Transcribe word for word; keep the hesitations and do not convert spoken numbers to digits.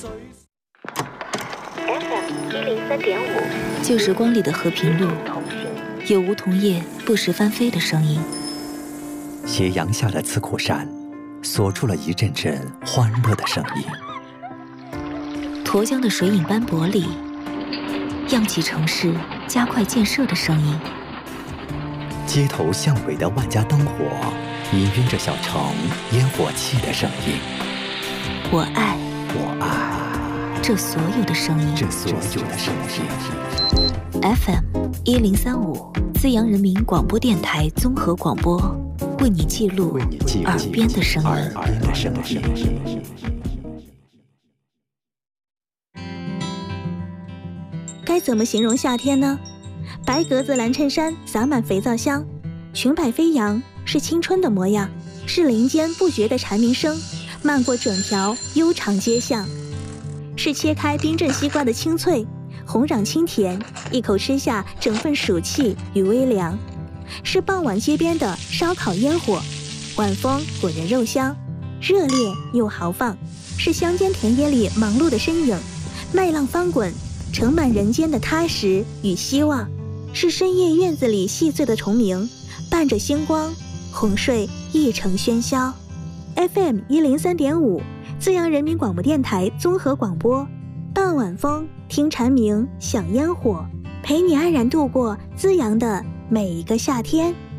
F M 一零三点五， 旧时光里的和平路，有梧桐叶不时翻飞的声音。 斜阳下的刺库山，锁住了一阵阵欢乐的声音。 沱江的水影斑驳里，漾起城市加快建设的声音。 街头巷尾的万家灯火，氤氲着小城烟火气的声音。 我爱， 我爱这所有的声音， 这所有的声音。 F M 一零三五，资阳人民广播电台综合广播，为你记录耳边的声音。 耳边的声音。 该怎么形容夏天呢？白格子蓝衬衫洒满肥皂香，裙摆飞扬，是青春的模样，是林间不绝的蝉鸣声，漫过整条悠长街巷，是切开冰镇西瓜的清脆，红壤清甜，一口吃下整份暑气与微凉，是傍晚街边的烧烤烟火，晚风裹人肉香，热烈又豪放，是乡间田野里忙碌的身影，麦浪翻滚，盛满人间的踏实与希望，是深夜院子里细碎的虫鸣，伴着星光哄睡一城喧嚣。 F M 一零三点五，资阳人民广播电台综合广播，傍晚风，听蝉鸣，享烟火，陪你安然度过资阳的每一个夏天。